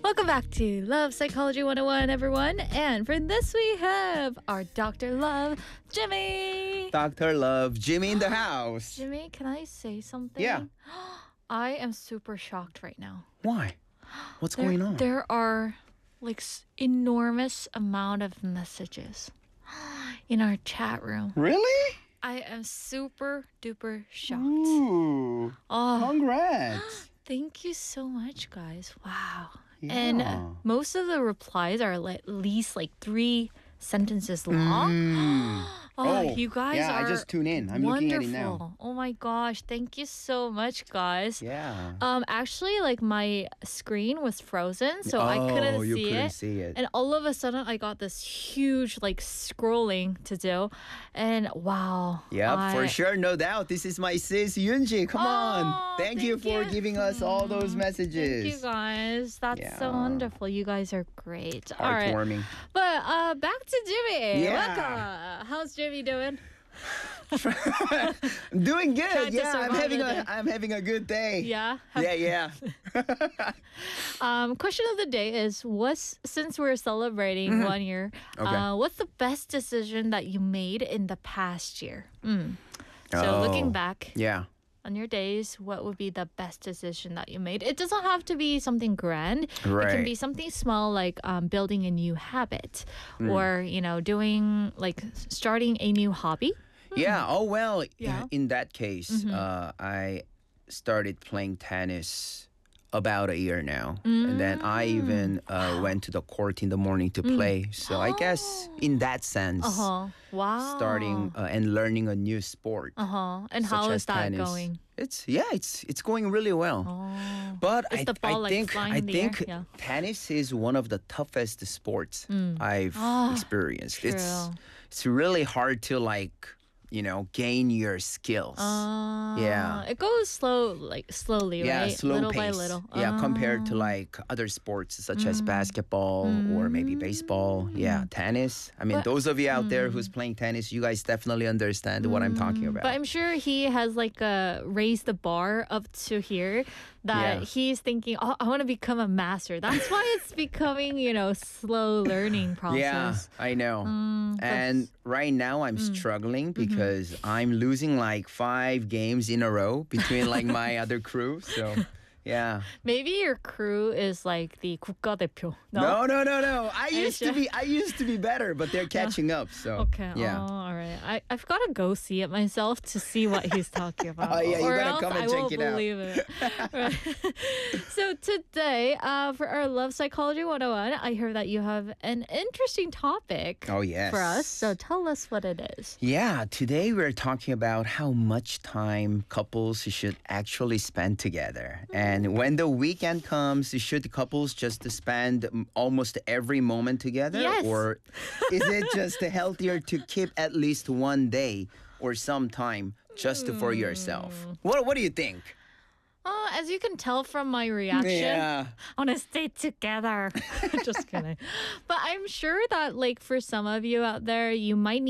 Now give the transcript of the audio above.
Welcome back to Love Psychology 101, everyone. And for this, we have our Dr. Love, Jimmy. Dr. Love, Jimmy in the house. Jimmy, can I say something? Yeah. I am super shocked right now. Why? What's going on? There are enormous amount of messages in our chat room. Really? I am super duper shocked. Ooh. Oh, Congrats. thank you so much, guys. Wow. Yeah. And most of the replies are at least 3 sentences long. You guys yeah, are I just tuned in. I'm wonderful. looking at it now. Oh my gosh, thank you so much, guys. Yeah. Actually, my screen was frozen, so I couldn't you see couldn't it. see it. And all of a sudden, I got this huge scrolling to do, and wow. Yep, for sure, no doubt. This is my sis Yunji. Come on. Thank you for giving us all those messages. Thank you guys. That's so wonderful. You guys are great. All right. Heartwarming. But back to Jimmy. Yeah. Welcome. How's Jimmy doing? I'm doing good. Trying to Yeah, survive I'm having a good day. Yeah. Yeah. Question of the day is: since we're celebrating 1 year, Okay. what's the best decision that you made in the past year? So looking back Yeah. on your days, what would be the best decision that you made? It doesn't have to be something grand. It can Right. be something small, like building a new habit, or doing starting a new hobby. Yeah. Oh, well, Yeah. in that case, I started playing tennis about a year now. And then I even went to the court in the morning to play. So I guess in that sense, Wow. starting and learning a new sport. And such how as is that tennis. going? It's going really well. But Is the ball, flying I in the think air? Yeah. tennis is one of the toughest sports I've experienced. True. It's really hard to gain your skills. Yeah. It goes slowly, Yeah, right? slow Little pace. by little. Yeah, compared to other sports such as basketball or maybe baseball. Yeah, tennis. I mean, those of you out there who's playing tennis, you guys definitely understand what I'm talking about. But I'm sure he has raised the bar up to here that Yeah. he's thinking, oh, I want to become a master. That's why it's becoming, slow learning Yeah, process. I know. And right now I'm struggling because I'm losing 5 games in a row between my other crew. So, yeah. Maybe your crew is like the 국가대표. No. I you used to sure? be better, but they're catching up. So, Okay. yeah. Oh, all right. I've got to go see it myself to see what he's talking about. Oh, yeah, you or gotta else come and I check won't it out. believe it. Right. So today, for our Love Psychology 101, I heard that you have an interesting topic Oh, yes. for us. So tell us what it is. Yeah, today we're talking about how much time couples should actually spend together. And when the weekend comes, should couples just spend almost every moment together? Yes. Or is it just healthier to keep at least one day or some time just for yourself? What do you think? As you can tell from my reaction, Yeah. I want to stay together. Just kidding. But I'm sure that for some of you out there, you might